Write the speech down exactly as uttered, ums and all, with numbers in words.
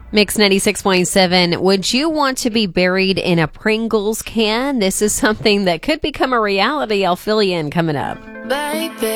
Mix ninety-six point seven. Would you want to be buried in a Pringles can? This is something that could become a reality. I'll fill you in coming up. Baby.